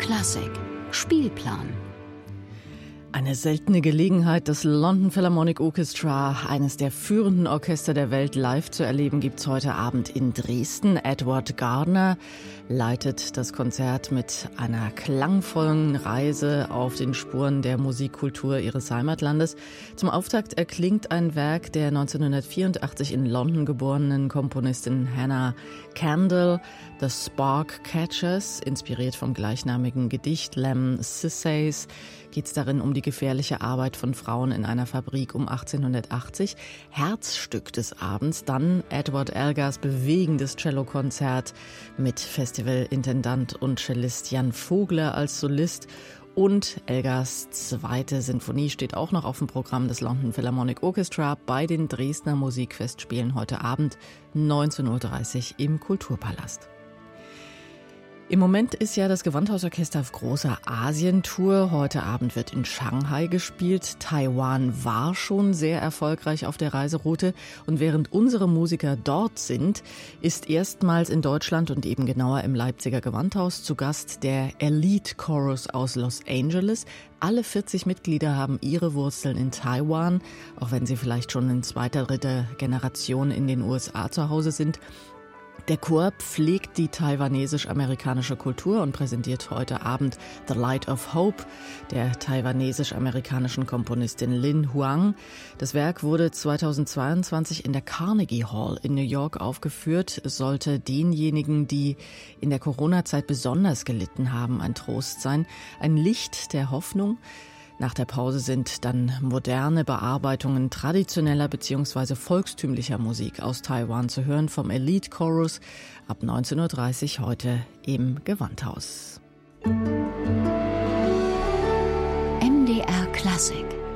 Klassik Spielplan. Eine seltene Gelegenheit, das London Philharmonic Orchestra, eines der führenden Orchester der Welt, live zu erleben, gibt's heute Abend in Dresden. Edward Gardner leitet das Konzert mit einer klangvollen Reise auf den Spuren der Musikkultur ihres Heimatlandes. Zum Auftakt erklingt ein Werk der 1984 in London geborenen Komponistin Hannah Kendall, The Spark Catchers, inspiriert vom gleichnamigen Gedicht Lamb Sissays. Geht es darin um die gefährliche Arbeit von Frauen in einer Fabrik um 1880. Herzstück des Abends dann Edward Elgars bewegendes Cellokonzert mit Festivalintendant und Cellist Jan Vogler als Solist. Und Elgars zweite Sinfonie steht auch noch auf dem Programm des London Philharmonic Orchestra bei den Dresdner Musikfestspielen heute Abend 19.30 Uhr im Kulturpalast. Im Moment ist ja das Gewandhausorchester auf großer Asientour. Heute Abend wird in Shanghai gespielt. Taiwan war schon sehr erfolgreich auf der Reiseroute. Und während unsere Musiker dort sind, ist erstmals in Deutschland und eben genauer im Leipziger Gewandhaus zu Gast der Elite Chorus aus Los Angeles. Alle 40 Mitglieder haben ihre Wurzeln in Taiwan, auch wenn sie vielleicht schon in zweiter, dritter Generation in den USA zu Hause sind. Der Chor pflegt die taiwanesisch-amerikanische Kultur und präsentiert heute Abend The Light of Hope der taiwanesisch-amerikanischen Komponistin Lin Huang. Das Werk wurde 2022 in der Carnegie Hall in New York aufgeführt. Es sollte denjenigen, die in der Corona-Zeit besonders gelitten haben, ein Trost sein, ein Licht der Hoffnung. Nach der Pause sind dann moderne Bearbeitungen traditioneller bzw. volkstümlicher Musik aus Taiwan zu hören vom Elite Chorus ab 19.30 Uhr heute im Gewandhaus. MDR Klassik